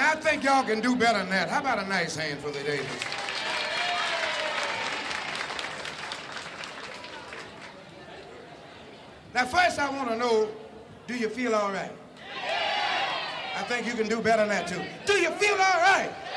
I think y'all can do better than that. How about a nice hand for the ladies? Now, first I want to know, do you feel all right? I think you can do better than that, too. Do you feel all right?